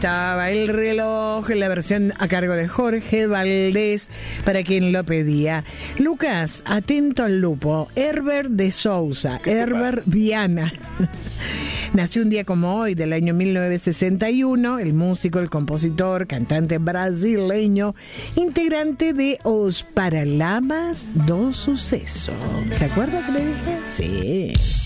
Estaba el reloj, la versión a cargo de Jorge Valdés, para quien lo pedía. Lucas, atento al lupo. Herbert de Souza, Herbert Viana. Nació un día como hoy, del año 1961, el músico, el compositor, cantante brasileño, integrante de Os Paralamas do Sucesso. ¿Se acuerda que le dije? Sí.